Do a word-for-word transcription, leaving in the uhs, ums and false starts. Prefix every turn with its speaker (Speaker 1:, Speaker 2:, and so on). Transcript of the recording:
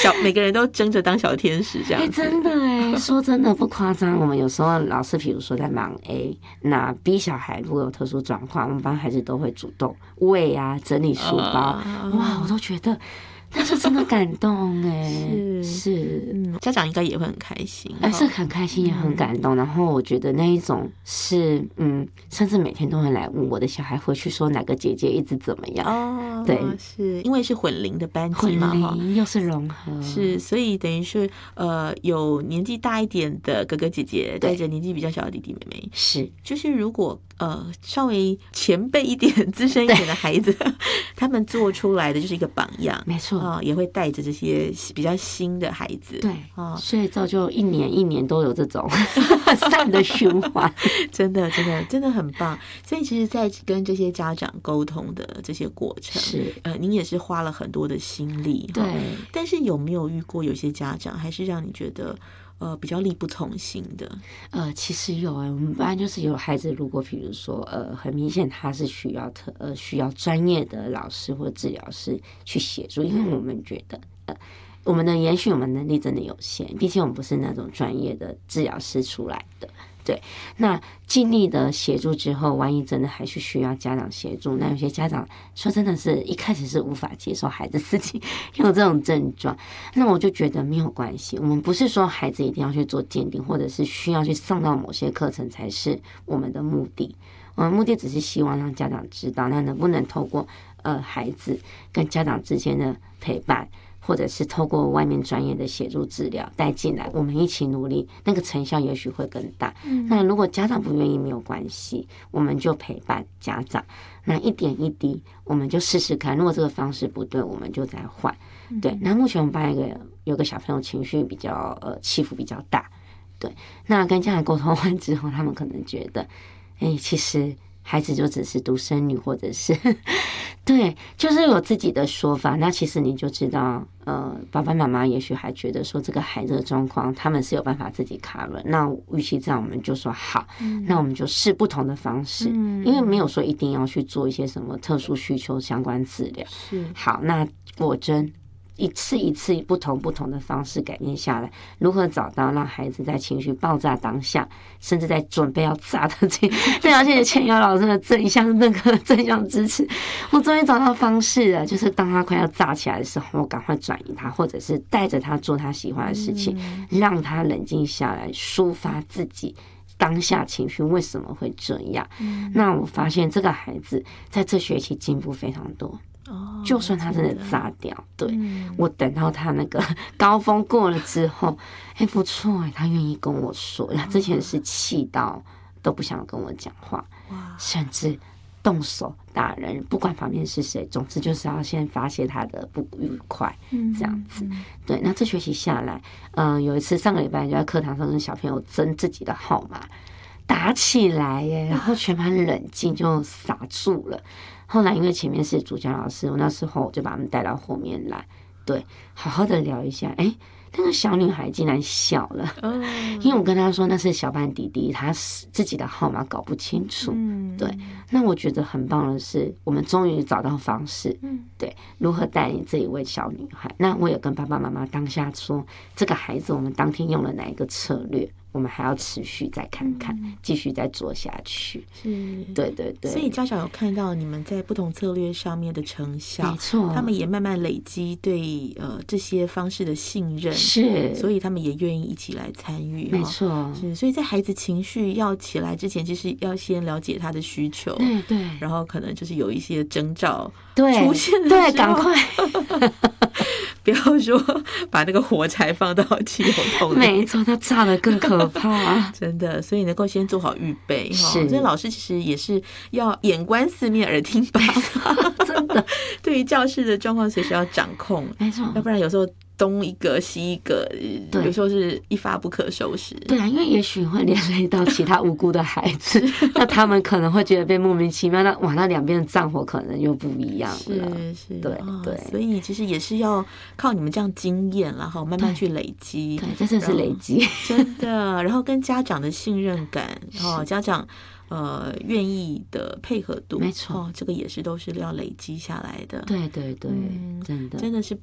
Speaker 1: 小每个人都争着当小天使这样子。
Speaker 2: 哎、真的哎，说真的不夸张，我们有时候老师，比如说在忙 A， 那 B 小孩如果有特殊状况，我们班孩子都会主动喂啊、整理书包，
Speaker 1: 哦、
Speaker 2: 哇，我都觉得。那是真的感动哎，
Speaker 1: 是
Speaker 2: 是，
Speaker 1: 嗯，家长应该也会很开心，
Speaker 2: 哎，是很开心也很感动。嗯、然后我觉得那一种是，嗯，甚至每天都会来问我的小孩回去说哪个姐姐一直怎么样。
Speaker 1: 哦，
Speaker 2: 对，
Speaker 1: 是因为是混龄的班级嘛，
Speaker 2: 混龄又是融合，
Speaker 1: 是，所以等于是呃，有年纪大一点的哥哥姐姐带着年纪比较小的弟弟妹妹，
Speaker 2: 是，
Speaker 1: 就是如果呃稍微前辈一点、资深一点的孩子，他们做出来的就是一个榜样，
Speaker 2: 没错。
Speaker 1: 啊、呃，也会带着这些比较新的孩子，
Speaker 2: 对
Speaker 1: 啊、呃，
Speaker 2: 所以造就一年一年都有这种善的循环，
Speaker 1: 真的真的真的很棒。所以其实，在跟这些家长沟通的这些过程，
Speaker 2: 是
Speaker 1: 呃，您也是花了很多的心力，
Speaker 2: 对。
Speaker 1: 但是有没有遇过有些家长还是让你觉得？呃，比较力不从心的，
Speaker 2: 呃，其实有哎、欸，我们班就是有孩子，如果比如说，呃，很明显他是需要特呃需要专业的老师或治疗师去协助，因为我们觉得，呃，我们的延续我们能力真的有限，毕竟我们不是那种专业的治疗师出来的。对，那尽力的协助之后，万一真的还是需要家长协助，那有些家长说真的是一开始是无法接受孩子自己有这种症状，那我就觉得没有关系。我们不是说孩子一定要去做鉴定，或者是需要去上到某些课程才是我们的目的。我们目的只是希望让家长知道，那能不能透过呃孩子跟家长之间的陪伴。或者是透过外面专业的协助治疗带进来，我们一起努力，那个成效也许会更大。嗯、那如果家长不愿意没有关系，我们就陪伴家长，那一点一滴，我们就试试看。如果这个方式不对，我们就再换。嗯、对，那目前我们班有个有个小朋友情绪比较呃起伏比较大，对，那跟家长沟通完之后，他们可能觉得，哎、欸，其实。孩子就只是独生女，或者是对，就是有自己的说法。那其实你就知道，呃，爸爸妈妈也许还觉得说这个孩子的状况，他们是有办法自己卡了。那与其这样，我们就说好，嗯、那我们就试不同的方式，嗯、因为没有说一定要去做一些什么特殊需求相关治疗。
Speaker 1: 是
Speaker 2: 好，那果真。一次一次不同不同的方式改变下来，如何找到让孩子在情绪爆炸当下，甚至在准备要炸的这，对，而且千瑶老师的正向那个正向支持，我终于找到方式了，就是当他快要炸起来的时候，我赶快转移他，或者是带着他做他喜欢的事情，嗯、让他冷静下来，抒发自己当下情绪为什么会这样。嗯、那我发现这个孩子在这学期进步非常多。
Speaker 1: 哦，
Speaker 2: 就算他真的炸掉，对、嗯、我等到他那个高峰过了之后，哎、欸，不错哎、欸，他愿意跟我说，他之前是气到都不想跟我讲话，甚至动手打人，不管旁边是谁，总之就是要先发泄他的不愉快，嗯、这样子。对，那这学期下来，嗯、呃，有一次上个礼拜就在课堂上跟小朋友争自己的号码，打起来耶，然后全班冷静就傻住了。后来因为前面是主讲老师，我那时候我就把他们带到后面来，对，好好的聊一下。哎，那个小女孩竟然笑了，嗯、因为我跟她说那是小班弟弟，他自己的号码搞不清楚。嗯、对，那我觉得很棒的是，我们终于找到方式，嗯、对，如何带领这一位小女孩。那我也跟爸爸妈妈当下说，这个孩子我们当天用了哪一个策略。我们还要持续再看看，嗯、继续再做下去。
Speaker 1: 是，
Speaker 2: 对对对。
Speaker 1: 所以家长有看到你们在不同策略上面的成效，
Speaker 2: 没错，
Speaker 1: 他们也慢慢累积对呃这些方式的信任，
Speaker 2: 是，
Speaker 1: 所以他们也愿意一起来参与。
Speaker 2: 没错，
Speaker 1: 是，所以在孩子情绪要起来之前，其实要先了解他的需求，
Speaker 2: 对对，
Speaker 1: 然后可能就是有一些征兆
Speaker 2: 对
Speaker 1: 出现的时候，
Speaker 2: 对，赶快。
Speaker 1: 不要说把那个火柴放到汽油桶里，
Speaker 2: 没错，它炸得更可怕，
Speaker 1: 真的。所以能够先做好预备哈。
Speaker 2: 是，
Speaker 1: 所以老师其实也是要眼观四面，耳听八方，
Speaker 2: 真的。
Speaker 1: 对于教室的状况，随时要掌控，
Speaker 2: 没错，
Speaker 1: 要不然有时候。东一个西一个，有时候是一发不可收拾。
Speaker 2: 对啊，因为也许会连累到其他无辜的孩子，那他们可能会觉得被莫名其妙，那哇，那两边的战火可能又不一样了。
Speaker 1: 是是，
Speaker 2: 对、哦、对，
Speaker 1: 所以其实也是要靠你们这样经验，然后慢慢去累积。
Speaker 2: 对，这就是累积，
Speaker 1: 真的。然后跟家长的信任感，哦，家长。呃，愿意的配合度，
Speaker 2: 没错、
Speaker 1: 哦，这个也是都是要累积下来的。
Speaker 2: 对对对，嗯、真的
Speaker 1: 真的是